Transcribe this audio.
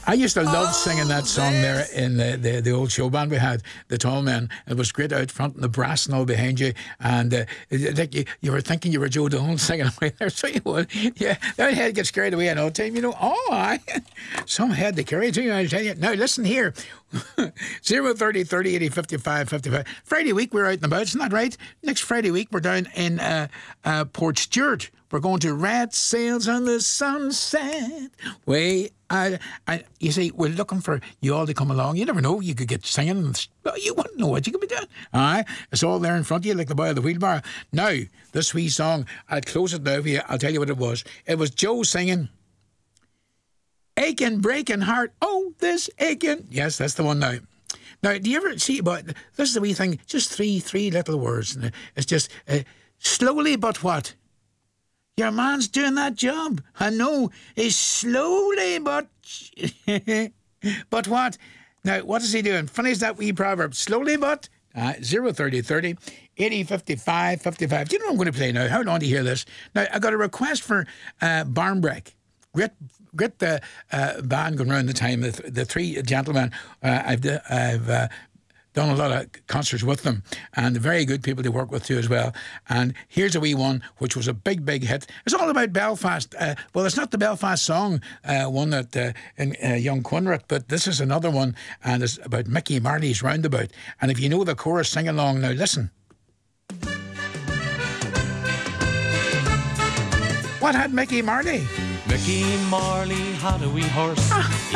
I used to love singing that song there in the old show band we had, the Tall Men. It was great out front and the brass and all behind you. And like you were thinking you were Joe Dolan singing away there. So you would. Yeah, that head gets carried away all the time. You know, some head to carry too, I'll tell you. Now, listen here. 030 30 80 55 55. Friday week we're out and about, isn't that right? Next Friday week we're down in Port Stewart. We're going to Red Sails on the Sunset. You see, we're looking for you all to come along. You never know, you could get singing. You wouldn't know what you could be doing. It's all there in front of you like the boy of the wheelbarrow. Now, this wee song, I'll close it now for you. I'll tell you what it was. It was Joe singing Aching, Breaking Heart. Oh, this aching. Yes, that's the one now. Now, do you ever see, but this is the wee thing, just three little words. It's just, slowly but what? Your man's doing that job. I know. It's slowly but... but what? Now, what is he doing? Funny is that wee proverb. Slowly but... 030 30 80 55 55. Do you know what I'm going to play now? How long do you hear this? Now, I got a request for Barnbreak. Great band going around the time. The three gentlemen, I've done a lot of concerts with them, and very good people to work with too as well. And here's a wee one which was a big hit. It's all about Belfast. Well, it's not the Belfast song one that Young Quinn wrote, but this is another one, and it's about Mickey Marley's Roundabout. And if you know the chorus, sing along now. Listen. What had Mickey Marley? Mickey Marley had a wee horse. He